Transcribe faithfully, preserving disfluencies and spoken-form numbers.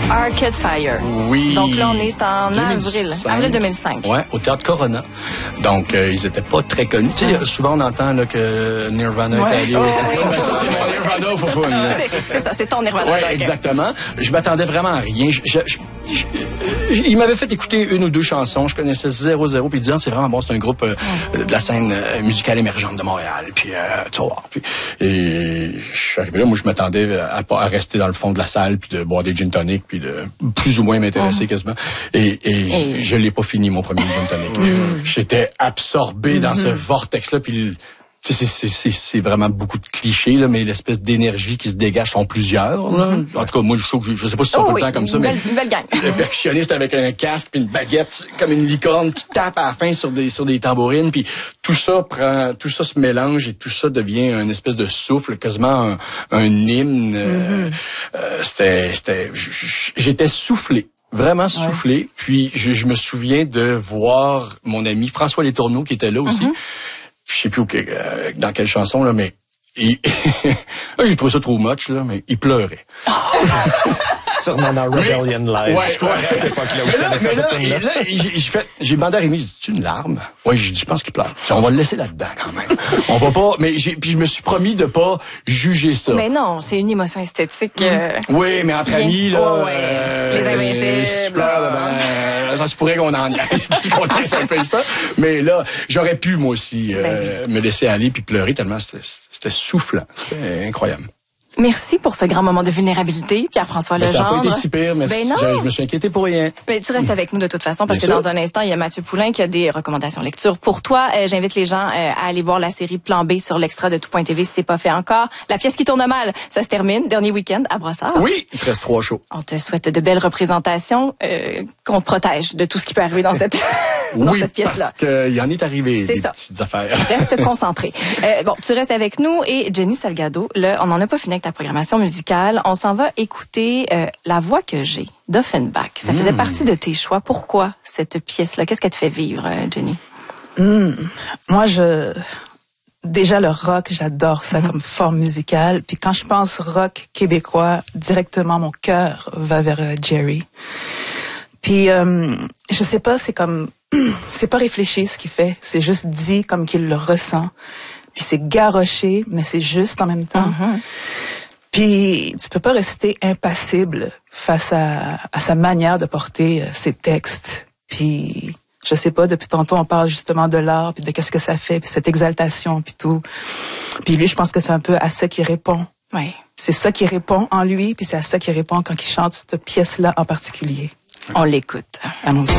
Arcade Fire. Oui. Donc là, on est en deux mille cinq. avril. Avril deux mille cinq. Ouais, au Théâtre Corona. Donc, euh, ils étaient pas très connus. Tu sais, souvent on entend là, que Nirvana Ouais. est allé au Oh, Foufoune. oui. Ben, ça, c'est mon Nirvana au Foufoune. C'est, c'est ça, c'est ton Nirvana. Oui, okay. exactement. Je m'attendais vraiment à rien. Je, je, je, je, il m'avait fait écouter une ou deux chansons. Je connaissais zéro zéro. Puis il disait, c'est vraiment bon. C'est un groupe euh, de la scène euh, musicale émergente de Montréal. Puis, euh, tu vois. Puis, et je suis arrivé là. Moi, je m'attendais à, à rester dans le fond de la salle, puis de boire des gin tonic, puis de plus ou moins m'intéresser mm. quasiment. Et, et mm. je l'ai pas fini, mon premier gin tonic. Mm. J'étais absorbé mm-hmm. dans ce vortex-là. Puis C'est, c'est, c'est, c'est vraiment beaucoup de clichés, là, mais l'espèce d'énergie qui se dégage sont plusieurs. Là. Mm-hmm. En tout cas, moi, je, je, je sais pas si c'est oh, tout oui, le temps comme ça, belle, mais belle gang. Le percussionniste avec un casque puis une baguette, comme une licorne qui tape à la fin sur des sur des tambourines, puis tout ça prend, tout ça se mélange et tout ça devient une espèce de souffle, quasiment un, un hymne. Mm-hmm. Euh, c'était, c'était, j'étais soufflé. Vraiment soufflé. Ouais. Puis je, je me souviens de voir mon ami François Letourneau qui était là aussi. Mm-hmm. Je sais plus où, euh, dans quelle chanson, là, mais il... là, j'ai trouvé ça trop much, là, mais il pleurait. Sûrement dans Rebellion Live. Ouais, je crois, à cette époque-là aussi. Là, mais là, là, là j'ai, j'ai fait, j'ai demandé à Rémi, j'ai dit, tu une larme? Oui, j'ai dit, je pense qu'il pleure. On va le laisser là-dedans, quand même. On va pas, mais j'ai, puis je me suis promis de pas juger ça. Mais non, c'est une émotion esthétique. Euh, oui, mais entre amis, là. Oh, ouais. Euh, les invincibles. Si tu pleures, ben, ça se pourrait qu'on en aille, qu'on laisse un peu ça. Mais là, j'aurais pu, moi aussi, euh, ben, me laisser aller puis pleurer tellement c'était, c'était soufflant. C'était incroyable. Merci pour ce grand moment de vulnérabilité, Pierre-François Legendre. Ça n'a pas été si pire, mais ben je, je me suis inquiété pour rien. Mais tu restes avec nous de toute façon, parce Bien que sûr. dans un instant, il y a Mathieu Poulain qui a des recommandations lecture pour toi. Euh, j'invite les gens euh, à aller voir la série Plan B sur l'extra de tout point t v si c'est pas fait encore. La pièce qui tourne mal, ça se termine. Dernier week-end à Brossard. Oui, il te reste trois shows. On te souhaite de belles représentations, euh, qu'on te protège de tout ce qui peut arriver dans cette, dans oui, cette pièce-là. Oui, parce qu'il y en est arrivé c'est des ça. petites affaires. Reste concentré. Euh, bon, tu restes avec nous et Jenny Salgado, là, on n'en a pas fini avec ta programmation musicale. On s'en va écouter euh, La voix que j'ai d'Offenbach. Ça faisait mmh. partie de tes choix. Pourquoi cette pièce-là? Qu'est-ce qu'elle te fait vivre, euh, Jenny? Mmh. Moi, je... Déjà, le rock, j'adore ça mmh. comme forme musicale. Puis quand je pense rock québécois, directement, mon cœur va vers euh, Jerry. Puis, euh, je sais pas, c'est comme... c'est pas réfléchi ce qu'il fait. C'est juste dit comme qu'il le ressent. Puis c'est garoché, mais c'est juste en même temps. Mmh. Puis tu peux pas rester impassible face à, à sa manière de porter euh, ses textes. Puis je sais pas, depuis tantôt on parle justement de l'art, puis de qu'est-ce que ça fait, puis cette exaltation, puis tout. Puis lui, je pense que c'est un peu à ça qu'il répond. Oui. C'est ça qui répond en lui, puis c'est à ça qu'il répond quand il chante cette pièce-là en particulier. On l'écoute. Allons-y.